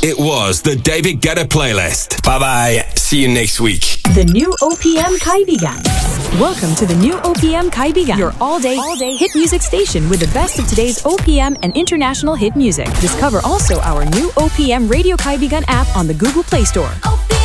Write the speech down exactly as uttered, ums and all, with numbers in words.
It was the David Guetta playlist. Bye-bye. See you next week. The new O P M Kaibigan. Welcome to the new O P M Kaibigan, your all-day, all-day hit music station with the best of today's O P M and international hit music. Discover also our new O P M Radio Kaibigan app on the Google Play Store.